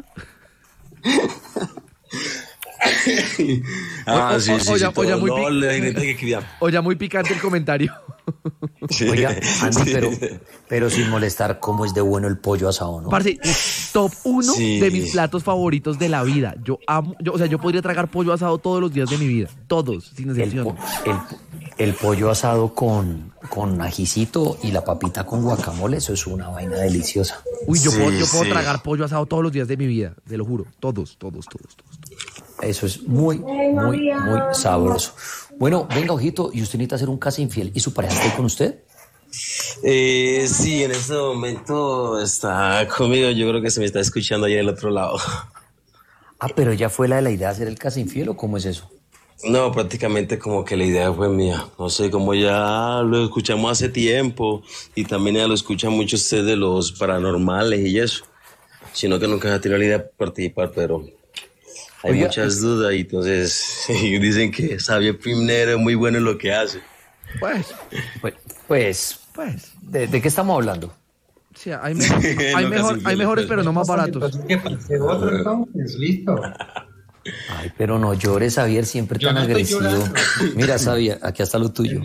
Sí. Oye, muy no, la gente que quería. O ya muy picante el comentario. Oiga, Andy, Sí. pero sin molestar, ¿cómo es de bueno el pollo asado, no? Parce, top 1 Sí. de mis platos favoritos de la vida. Yo amo, yo podría tragar pollo asado todos los días de mi vida. Todos, sin El, excepción. el pollo asado con ajicito y la papita con guacamole, eso es una vaina deliciosa. Uy, yo puedo sí. tragar pollo asado todos los días de mi vida, te lo juro. Todos. Eso es muy sabroso. Bueno, venga, Ojito, y usted necesita hacer un casa infiel. ¿Y su pareja está ahí con usted? Sí, en este momento está conmigo, yo creo que se me está escuchando ahí del otro lado. Pero ella fue la de la idea de hacer el casa infiel, ¿o cómo es eso? No, prácticamente como que la idea fue mía. No sé, como ya lo escuchamos hace tiempo y también ya lo escuchan mucho ustedes de los paranormales y eso. Sino que nunca ha tenido la idea de participar, pero hay Oiga, muchas dudas y entonces dicen que Xavier Primero es muy bueno en lo que hace. Pues, ¿de qué estamos hablando? Sí, hay mejores, pero no más baratos. ¿Qué pase otro entonces? Listo. Ay, pero no llores, Xavier, siempre Yo tan no estoy agresivo. llorando. Mira, Xavier, aquí está lo tuyo.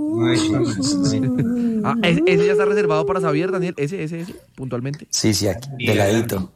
Ese ya está reservado para Xavier, Daniel. Ese, puntualmente. Sí, aquí, de ladito.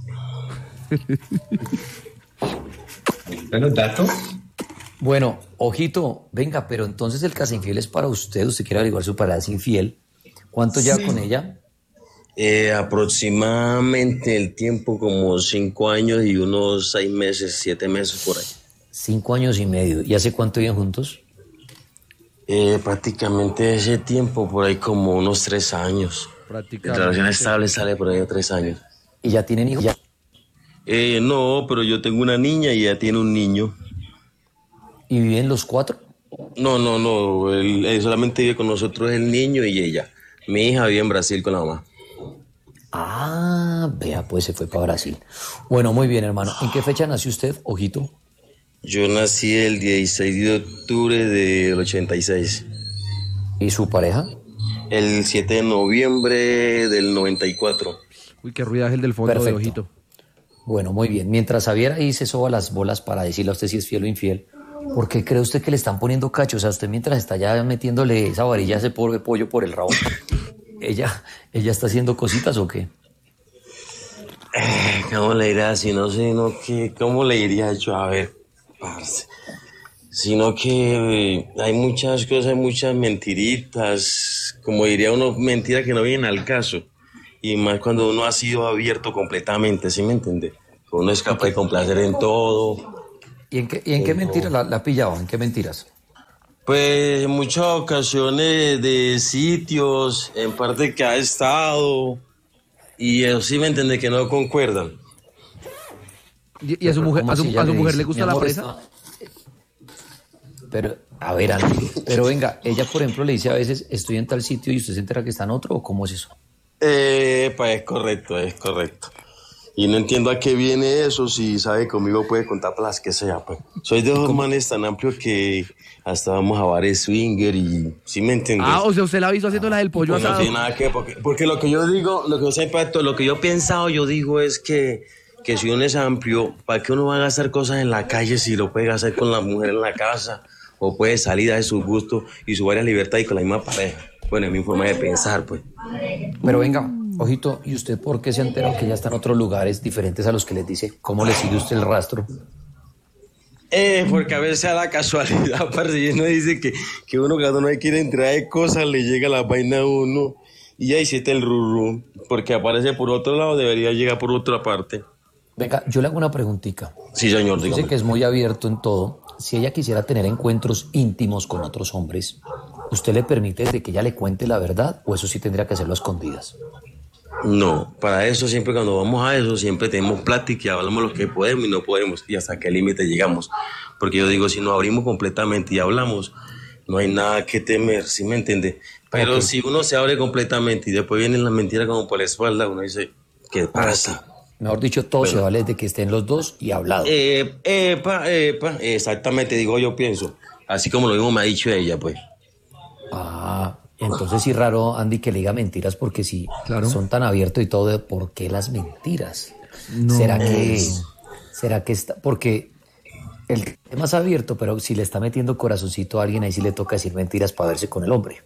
¿Los datos? Bueno, ojito, venga, pero entonces el casinfiel es para usted quiere averiguar su pareja es infiel. ¿Cuánto lleva con ella? Aproximadamente el tiempo como 5 años y unos 6 meses, 7 meses por ahí. 5 años y medio. ¿Y hace cuánto viven juntos? Prácticamente ese tiempo, por ahí como unos 3 años. La relación estable sale por ahí a 3 años. ¿Y ya tienen hijos? No, pero yo tengo una niña y ella tiene un niño. ¿Y viven los 4? No, él solamente vive con nosotros el niño y ella. Mi hija vive en Brasil con la mamá. Ah, vea, pues se fue para Brasil. Bueno, muy bien, hermano. ¿En qué fecha nació usted, ojito? Yo nací el 16 de octubre del 86. ¿Y su pareja? El 7 de noviembre del 94. Uy, qué ruidaje el del fondo. Perfecto. De ojito. Bueno, muy bien. Mientras Xavier ahí se soba las bolas para decirle a usted si es fiel o infiel, ¿por qué cree usted que le están poniendo cachos? O sea, usted mientras está ya metiéndole esa varilla, ese pobre pollo por el rabo, ¿ella está haciendo cositas o qué? ¿Cómo le diría? ¿Cómo le diría yo? A ver, parce. Sino que hay muchas cosas, muchas mentiritas, como diría uno, mentiras que no vienen al caso. Y más cuando uno ha sido abierto completamente, ¿sí me entiende? Uno es capaz de complacer en todo. ¿Y en qué mentiras la ha pillado? ¿En qué mentiras? Pues en muchas ocasiones de sitios, en parte que ha estado, y eso sí me entiende que no concuerdan. ¿Y a su mujer, a su mujer le gusta la presa? Pero, a ver, Andy, pero venga, ella por ejemplo le dice a veces, estoy en tal sitio y usted se entera que está en otro, ¿o cómo es eso? Pues es correcto. Y no entiendo a qué viene eso, si sabe conmigo puede contar para las que sea, pues. Soy de esos manes tan amplios que hasta vamos a bares swinger y, ¿sí me entiendes? O sea, usted la ha visto haciendo la del pollo asado. No tiene nada que porque lo que yo digo, lo que yo he pensado, yo digo es que si uno es amplio, ¿para qué uno va a gastar cosas en la calle si lo puede hacer con la mujer en la casa? O puede salir a su gusto y su varias libertad y con la misma pareja. Bueno, es mi forma de pensar, pues. Pero venga, ojito, ¿y usted por qué se ha enterado que ya está en otros lugares diferentes a los que les dice? ¿Cómo le sigue usted el rastro? Porque a veces a la casualidad, parce, y uno dice que uno cuando no quiere entrar de cosas le llega la vaina a uno y ahí siente el rurú, porque aparece por otro lado, debería llegar por otra parte. Venga, yo le hago una preguntita. Sí, señor, dígame. Dice que es muy abierto en todo. Si ella quisiera tener encuentros íntimos con otros hombres, ¿usted le permite de que ella le cuente la verdad o eso sí tendría que hacerlo a escondidas? No, para eso siempre cuando vamos a eso siempre tenemos plática y hablamos lo que podemos y no podemos y hasta qué límite llegamos. Porque yo digo, si nos abrimos completamente y hablamos, no hay nada que temer, ¿sí me entiende? Pero okay, si uno se abre completamente y después vienen las mentiras como por la espalda, uno dice, ¿qué pasa? Mejor dicho, todo se vale de que estén los dos y hablado. Exactamente, digo yo pienso. Así como lo mismo me ha dicho ella, pues. Entonces sí raro, Andy, que le diga mentiras porque si son tan abiertos y todo, ¿por qué las mentiras? No. ¿Será que está? Porque el tema es abierto, pero si le está metiendo corazoncito a alguien, ahí sí le toca decir mentiras para verse con el hombre.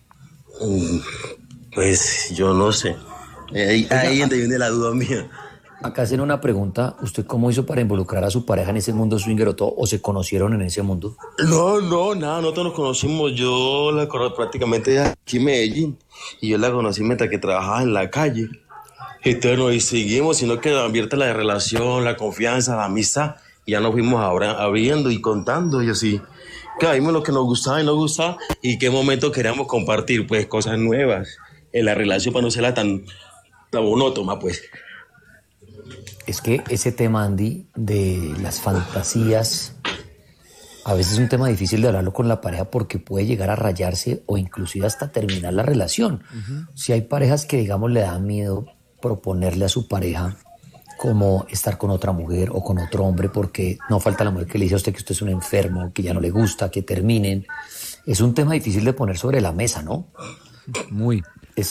Pues yo no sé. Ahí donde viene la duda mía. Acá hacen una pregunta, ¿usted cómo hizo para involucrar a su pareja en ese mundo swinger o todo, o se conocieron en ese mundo? No, nada, nosotros nos conocimos, yo la conozco prácticamente aquí en Medellín, y yo la conocí mientras que trabajaba en la calle. Entonces nos seguimos, sino que abierta la relación, la confianza, la amistad, y ya nos fuimos abriendo y contando, y así. Claro, vimos lo que nos gustaba y no gustaba, y qué momento queríamos compartir, pues, cosas nuevas en la relación para no serla tan monótona, pues. Es que ese tema, Andy, de las fantasías, a veces es un tema difícil de hablarlo con la pareja porque puede llegar a rayarse o inclusive hasta terminar la relación. Si hay parejas que, digamos, le da miedo proponerle a su pareja como estar con otra mujer o con otro hombre porque no falta la mujer que le dice a usted que usted es un enfermo, que ya no le gusta, que terminen. Es un tema difícil de poner sobre la mesa, ¿no? Muy.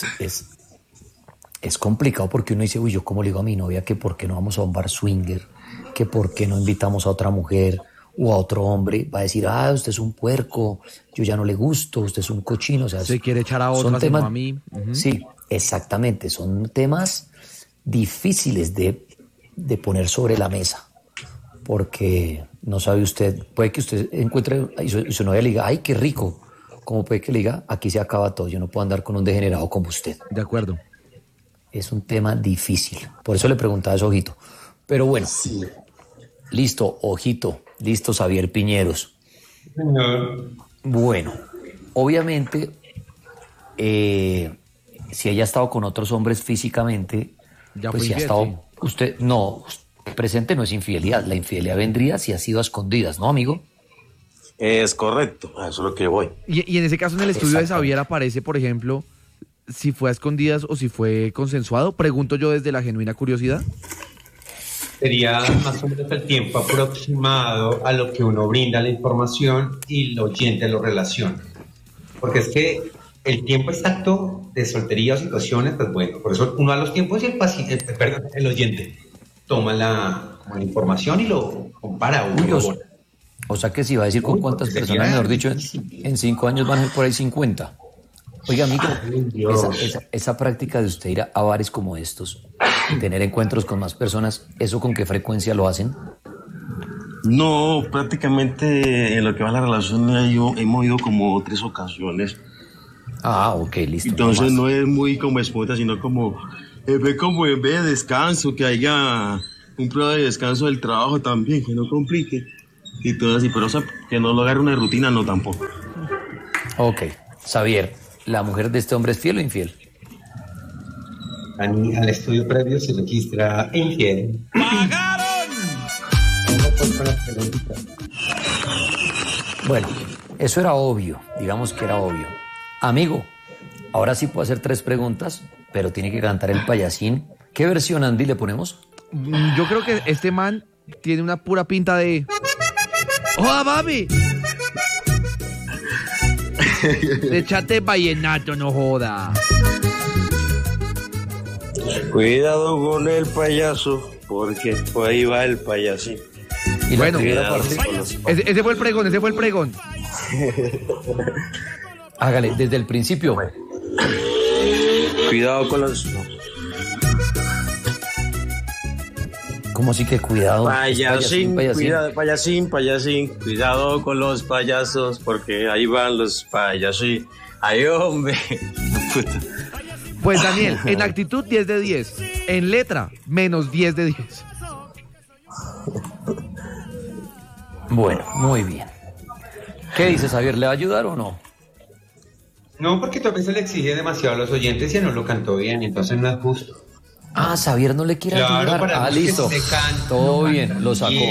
Es complicado porque uno dice, uy, yo cómo le digo a mi novia que por qué no vamos a un bar swinger, que por qué no invitamos a otra mujer o a otro hombre. Va a decir, usted es un puerco, yo ya no le gusto, usted es un cochino. O sea, se quiere echar a otro, temas, a mí. Uh-huh. Sí, exactamente. Son temas difíciles de poner sobre la mesa. Porque no sabe usted, puede que usted encuentre y su novia le diga, ay, qué rico. Como puede que le diga, aquí se acaba todo, yo no puedo andar con un degenerado como usted. De acuerdo. Es un tema difícil. Por eso le preguntaba eso, Ojito. Pero bueno, sí. Listo, Ojito. Listo, Xavier Piñeros. Señor. Bueno, obviamente, si ella ha estado con otros hombres físicamente, ya pues si ha estado... Sí. Usted, no, presente no es infidelidad. La infidelidad vendría si ha sido a escondidas, ¿no, amigo? Es correcto, a eso es lo que voy. Y en ese caso, en el estudio de Xavier aparece, por ejemplo, si fue a escondidas o si fue consensuado. Pregunto yo desde la genuina curiosidad. Sería más o menos el tiempo aproximado a lo que uno brinda la información y el oyente lo relaciona. Porque es que el tiempo exacto de soltería o situaciones, pues bueno, por eso uno a los tiempos y el oyente toma la información y lo compara. O sea que si va a decir con cuántas personas, mejor dicho, en 5 años van a ser por ahí 50. Oiga, amigo, esa práctica de usted ir a bares como estos, tener encuentros con más personas, ¿eso con qué frecuencia lo hacen? No, prácticamente en lo que va a la relación hemos ido como 3 ocasiones. Ok, listo. Entonces no es muy como esputa, sino como en vez de descanso, que haya un periodo de descanso del trabajo también, que no complique. Y todo así, pero que no lo agarre una rutina, no tampoco. Ok, Xavier, ¿la mujer de este hombre es fiel o infiel? Al estudio previo se registra infiel. ¡Pagaron! Bueno, eso era obvio, digamos que era obvio. Amigo, ahora sí puedo hacer 3 preguntas, pero tiene que cantar el payasín. ¿Qué versión, Andy, le ponemos? Yo creo que este man tiene una pura pinta de... ¡Joda, papi! Echate vallenato, no joda. Cuidado con el payaso, porque por ahí va el payasín. Y bueno, ese fue el pregón. Hágale, desde el principio. Cuidado con los... ¿Cómo así que cuidado? Payasín. Payasín. Cuidado con los payasos, porque ahí van los payasos. ¡Ay, hombre! Pues Daniel, en actitud 10 de 10. En letra, menos 10 de 10. Bueno, muy bien. ¿Qué dices, Xavier? ¿Le va a ayudar o no? No, porque tal vez se le exige demasiado a los oyentes y no lo cantó bien, entonces no es justo. Xavier no le quiere ayudar. Listo. Todo bien, lo sacó.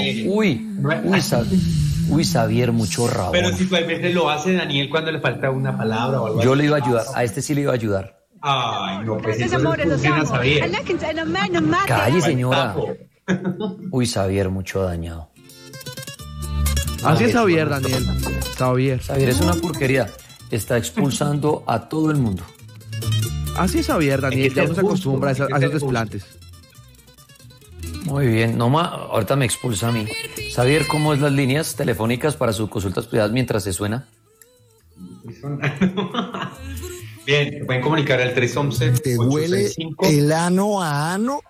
Uy, Xavier, mucho rabón. Pero si tal vez lo hace Daniel cuando le falta una palabra o algo así. Yo le iba a ayudar, a este sí le iba a ayudar. Ay, no, pues eso funciona, Xavier. Calle, señora. Uy, Xavier, mucho dañado. Así es Xavier, Daniel. Xavier es una porquería. Está expulsando a todo el mundo. Así es Xavier, Daniel. Ya uno se acostumbra a esos desplantes. Muy bien. Ahorita me expulsa a mí. Xavier, ¿cómo es las líneas telefónicas para sus consultas privadas mientras se suena? Bien, pueden comunicar al 311. ¿Te huele el ano a ano?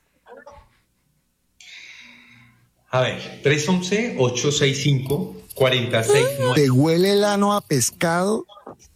A ver, 311-865-46. ¿Te huele el ano a pescado?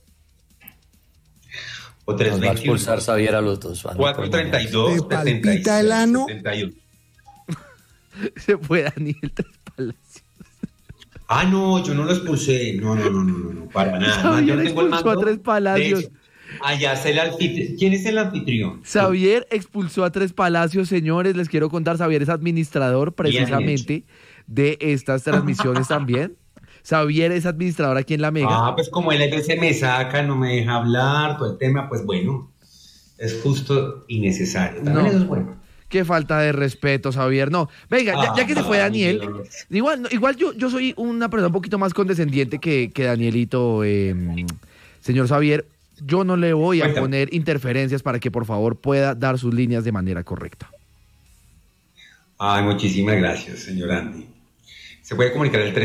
O 321. Nos va a expulsar Xavier a los dos. 432. ¿Te palpita el ano? 71. Se fue Daniel Tres Palacios. No, yo no lo expulsé. No, para nada. Xavier yo tengo el mando expulsó a Tres Palacios. Allá está el anfitrión. ¿Quién es el anfitrión? Xavier expulsó a Tres Palacios, señores. Les quiero contar, Xavier es administrador precisamente de estas transmisiones también. Xavier es administrador aquí en La Mega. Pues como él a veces me saca, no me deja hablar, todo el tema, pues bueno, es justo y necesario. También eso es bueno. Qué falta de respeto, Xavier. No, venga, ya que se fue Daniel, igual yo soy una persona un poquito más condescendiente que Danielito, señor Xavier. Yo no le voy a poner interferencias para que por favor pueda dar sus líneas de manera correcta. Ay, muchísimas gracias, señor Andy. Se puede comunicar al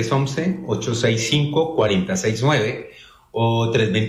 311-865-4069 o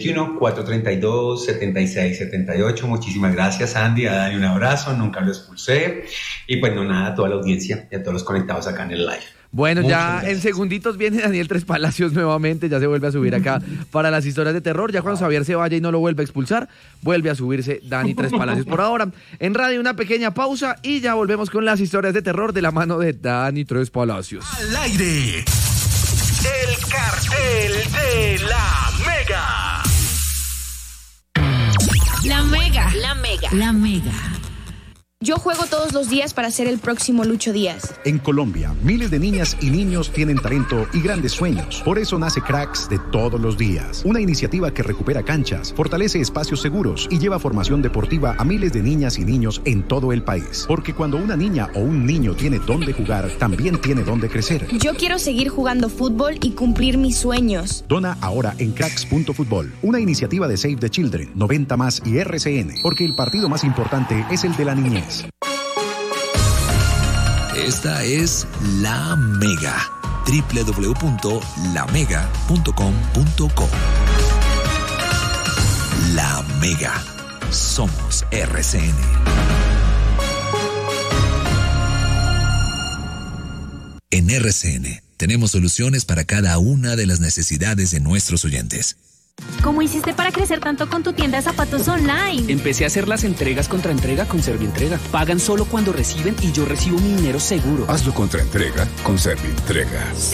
321-432-7678. Muchísimas gracias, Andy. A Dani un abrazo, nunca lo expulsé. Y pues no nada, a toda la audiencia y a todos los conectados acá en el live. Bueno, ya en segunditos viene Daniel Tres Palacios nuevamente, ya se vuelve a subir acá para las historias de terror. Ya cuando Xavier se vaya y no lo vuelve a expulsar, vuelve a subirse Dani Tres Palacios. Por ahora, en radio una pequeña pausa y ya volvemos con las historias de terror de la mano de Dani Tres Palacios. Al aire, el cartel de la Mega. La Mega. La Mega. La Mega. Yo juego todos los días para ser el próximo Lucho Díaz. En Colombia, miles de niñas y niños tienen talento y grandes sueños. Por eso nace Cracks de todos los días. Una iniciativa que recupera canchas, fortalece espacios seguros y lleva formación deportiva a miles de niñas y niños en todo el país. Porque cuando una niña o un niño tiene dónde jugar, también tiene dónde crecer. Yo quiero seguir jugando fútbol y cumplir mis sueños. Dona ahora en cracks.futbol. Una iniciativa de Save the Children, 90 Más y RCN. Porque el partido más importante es el de la niñez. Esta es La Mega. www.lamega.com.co. La Mega. Somos RCN. En RCN tenemos soluciones para cada una de las necesidades de nuestros oyentes. ¿Cómo hiciste para crecer tanto con tu tienda de zapatos online? Empecé a hacer las entregas contra entrega con Servientrega. Pagan solo cuando reciben y yo recibo mi dinero seguro. Hazlo contra entrega con Servientrega.